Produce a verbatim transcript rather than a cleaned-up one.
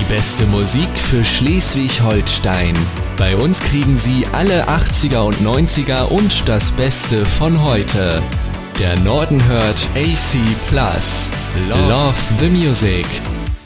beste Musik für Schleswig-Holstein. Bei uns kriegen Sie alle achtziger und neunziger und das Beste von heute. Der Norden hört A C plus. Love the Music.